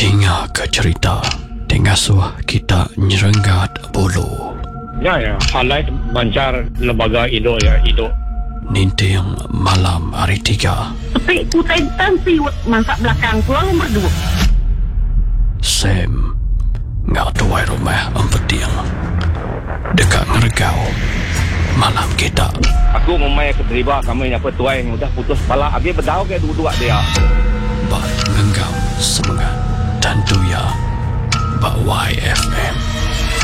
Dengar ke cerita Tengah suah kita nyerenggat bulu. Ya, halai bancar lembaga Indo ya, Indo. Ninting malam hari 3. Tapi kutentan siwet mangkak belakang pulang nomor 2. Sam ngak tuai rumah empeting dekat ngeregau malam kita. Aku memang keterima kami yang petuai yang udah putus kepala. Habis berdau ke dua-dua dia. Bak ngenggam semangat dan tuya Bak YFM.